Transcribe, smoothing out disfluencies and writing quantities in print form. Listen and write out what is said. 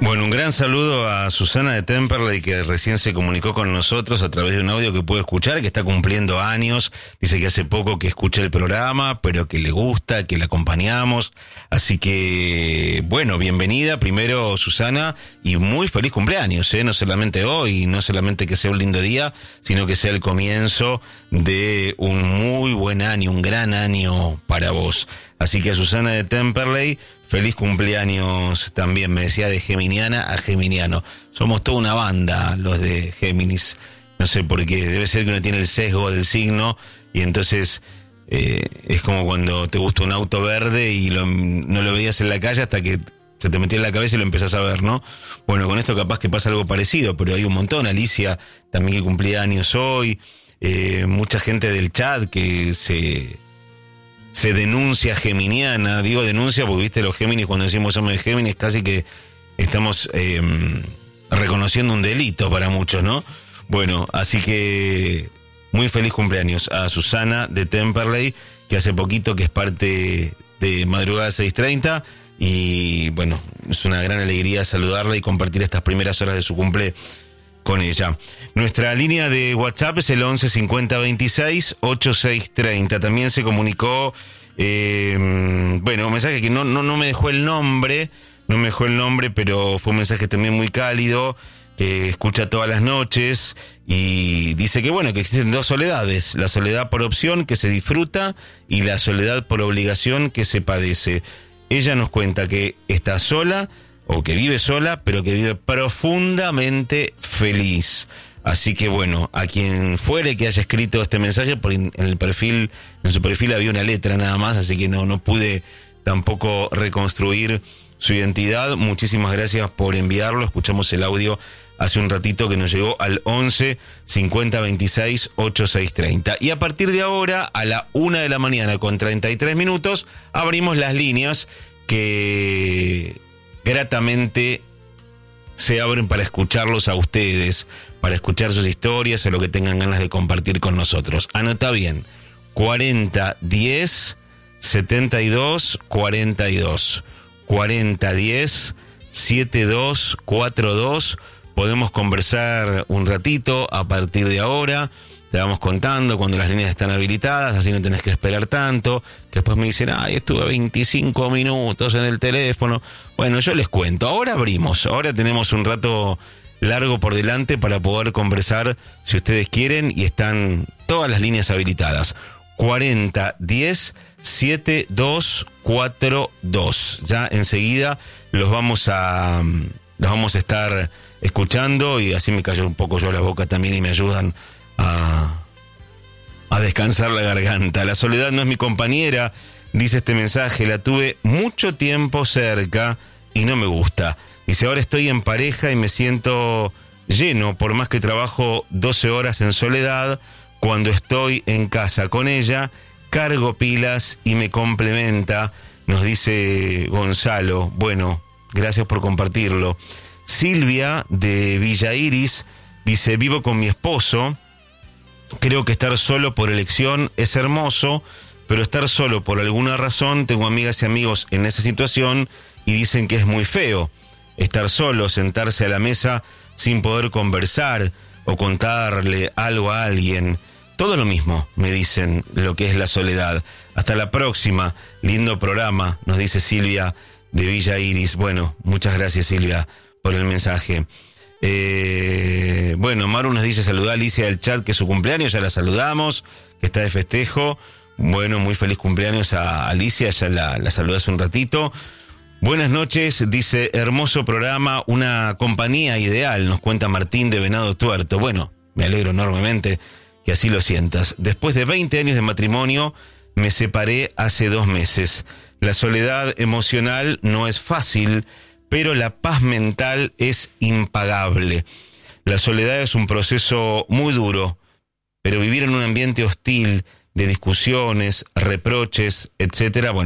Bueno, un gran saludo a Susana de Temperley, que recién se comunicó con nosotros a través de un audio que puede escuchar, que está cumpliendo años. Dice que hace poco que escucha el programa, pero que le gusta, que la acompañamos. Así que, bueno, bienvenida primero, Susana, y muy feliz cumpleaños, no solamente hoy, no solamente que sea un lindo día, sino que sea el comienzo de un muy buen año, un gran año para vos. Así que a Susana de Temperley, feliz cumpleaños también, me decía, de geminiana a geminiano. Somos toda una banda los de Géminis. No sé por qué, debe ser que uno tiene el sesgo del signo y entonces es como cuando te gusta un auto verde y no lo veías en la calle hasta que se te metió en la cabeza y lo empezás a ver, ¿no? Bueno, con esto capaz que pasa algo parecido, pero hay un montón. Alicia también que cumplía años hoy, mucha gente del chat que se denuncia geminiana. Digo denuncia porque, viste, los Géminis, cuando decimos somos de Géminis, casi que estamos reconociendo un delito para muchos, ¿no? Bueno, así que muy feliz cumpleaños a Susana de Temperley, que hace poquito que es parte de Madrugada 6:30, y bueno, es una gran alegría saludarla y compartir estas primeras horas de su cumple con ella. Nuestra línea de WhatsApp es el 11 50 26 8630. También se comunicó, bueno, un mensaje que no me dejó el nombre, pero fue un mensaje también muy cálido, que escucha todas las noches y dice que bueno, que existen dos soledades: la soledad por opción, que se disfruta, y la soledad por obligación, que se padece. Ella nos cuenta que está sola, o que vive sola, pero que vive profundamente feliz. Así que bueno, a quien fuere que haya escrito este mensaje, en su perfil había una letra nada más, así que no pude tampoco reconstruir su identidad. Muchísimas gracias por enviarlo. Escuchamos el audio hace un ratito que nos llegó al 11 50 26 8630. Y a partir de ahora, a la 1:00 con 33 minutos, abrimos las líneas que gratamente se abren para escucharlos a ustedes, para escuchar sus historias o lo que tengan ganas de compartir con nosotros. Anota bien: 40 10 72 42, 40 10 72 42. Podemos conversar un ratito a partir de ahora. Te vamos contando cuando las líneas están habilitadas, así no tenés que esperar tanto, que después me dicen, estuve 25 minutos en el teléfono. Bueno, yo les cuento, ahora tenemos un rato largo por delante para poder conversar si ustedes quieren, y están todas las líneas habilitadas. 40 10 72 42. Ya enseguida los vamos a estar escuchando, y así me callo un poco yo la boca también y me ayudan a descansar la garganta. La soledad no es mi compañera, dice este mensaje, la tuve mucho tiempo cerca y no me gusta. Dice, ahora estoy en pareja y me siento lleno, por más que trabajo 12 horas en soledad. Cuando estoy en casa con ella, cargo pilas y me complementa, nos dice Gonzalo. Bueno, gracias por compartirlo. Silvia de Villa Iris dice, vivo con mi esposo. Creo que estar solo por elección es hermoso, pero estar solo por alguna razón, tengo amigas y amigos en esa situación y dicen que es muy feo. Estar solo, sentarse a la mesa sin poder conversar o contarle algo a alguien. Todo lo mismo, me dicen, lo que es la soledad. Hasta la próxima, lindo programa, nos dice Silvia de Villa Iris. Bueno, muchas gracias, Silvia, por el mensaje. Bueno, Maru nos dice, saludá a Alicia del chat, que es su cumpleaños, ya la saludamos, que está de festejo. Bueno, muy feliz cumpleaños a Alicia, ya la saludé hace un ratito. Buenas noches, dice, hermoso programa, una compañía ideal, nos cuenta Martín de Venado Tuerto. Bueno, me alegro enormemente que así lo sientas. Después de 20 años de matrimonio, me separé hace 2 meses. La soledad emocional no es fácil, pero la paz mental es impagable. La soledad es un proceso muy duro, pero vivir en un ambiente hostil de discusiones, reproches, etcétera, bueno,